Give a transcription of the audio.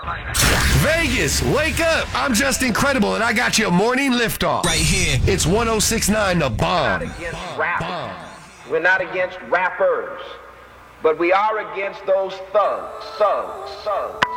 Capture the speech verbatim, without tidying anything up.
Vegas, wake up. I'm just incredible, and I got your morning liftoff. Right here. It's one oh six point nine The We're Bomb. not against rap. We're not against rappers. But we are against those thugs, thugs, thugs.